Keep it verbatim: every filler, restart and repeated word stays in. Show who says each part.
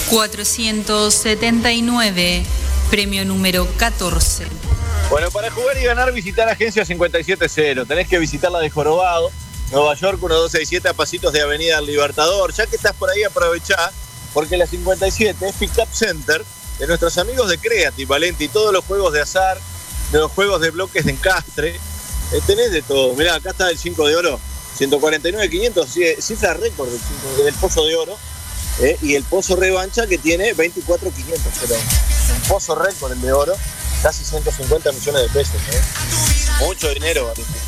Speaker 1: cuatrocientos setenta y nueve, premio número catorce.
Speaker 2: Bueno, para jugar y ganar, visitar Agencia cincuenta y siete cero. Tenés que visitar la de Jorobado, Nueva York, uno dos seis siete, a pasitos de Avenida Libertador. Ya que estás por ahí, aprovechá, porque la cincuenta y siete es Pick-up Center de nuestros amigos de Creative, Valenti. Todos los juegos de azar, de los juegos de bloques de encastre. Eh, tenés de todo. Mirá, acá está el cinco de oro, ciento cuarenta y nueve mil quinientos, cifra récord del, cinco, del pozo de oro. Eh, y el pozo revancha, que tiene veinticuatro mil quinientos. Pero un pozo récord, el de oro, casi ciento cincuenta millones de pesos. ¿eh? Mucho dinero, Valenti.